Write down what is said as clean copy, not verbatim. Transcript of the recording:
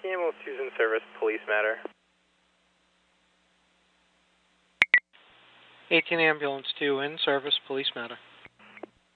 Ambulance 2's in service, police matter. 18 Ambulance 2 in service, police matter.